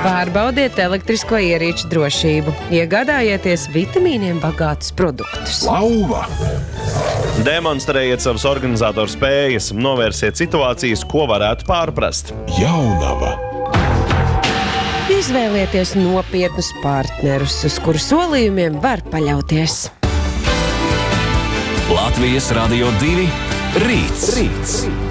Pārbaudiet elektrisko ierīču drošību. Iegādājieties vitamīniem bagātus produktus. Lauva! Demonstrējiet savas organizatoru spējas, novērsiet situācijas, ko varētu pārprast. Jaunava! Izvēlieties nopietnus partnerus, uz kuru solījumiem var paļauties. Latvijas Radio 2 Rīts.